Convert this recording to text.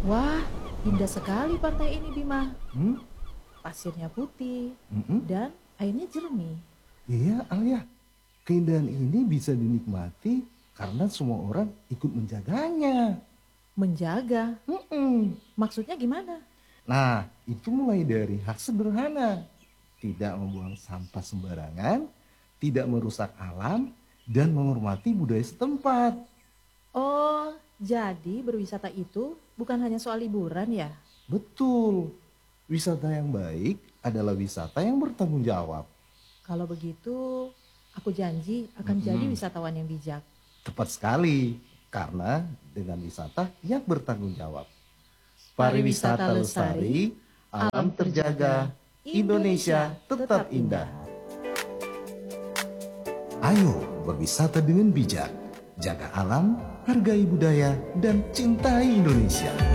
Wah, indah sekali pantai ini, Bima. Hmm? Pasirnya putih Mm-mm. dan airnya jernih. Iya, Alia. Keindahan ini bisa dinikmati karena semua orang ikut menjaganya. Menjaga. Mm-mm. Maksudnya gimana? Nah, itu mulai dari hak sederhana. Tidak membuang sampah sembarangan, tidak merusak alam, dan menghormati budaya setempat. Oh, jadi berwisata itu bukan hanya soal liburan ya? Betul. Wisata yang baik adalah wisata yang bertanggung jawab. Kalau begitu, aku janji akan jadi Mm-mm. wisatawan yang bijak. Tepat sekali, karena dengan wisata yang bertanggung jawab. Pariwisata Pariwisata lestari, lestari, alam alam terjaga, terjaga, Indonesia Indonesia tetap tetap indah. indah. Ayo berwisata dengan bijak, jaga alam, hargai budaya, dan cintai Indonesia.